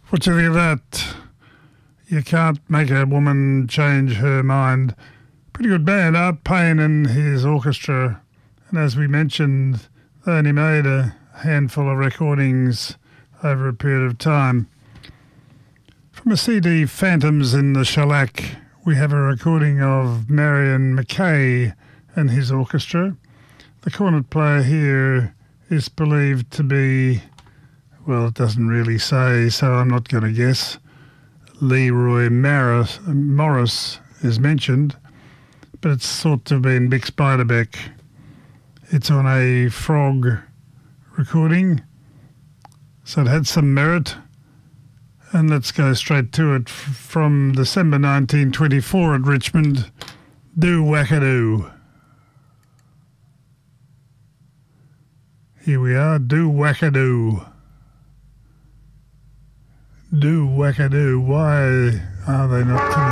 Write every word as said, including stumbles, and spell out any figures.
What do you think of that? You can't make a woman change her mind. Pretty good band, Art Payne and his orchestra. And as we mentioned, they only made a handful of recordings over a period of time. From a C D, Phantoms in the Shellac, we have a recording of Marion McKay and his orchestra. The cornet player here is believed to be, well, it doesn't really say, so I'm not going to guess. Leroy Morris, Morris is mentioned, but it's thought to have been Mick Spiderbeck. It's on a Frog recording, so it had some merit. And let's go straight to it. From December nineteen twenty-four at Richmond, Do Wackadoo. Here we are, Do Wackadoo. Do Wackadoo. Why are they not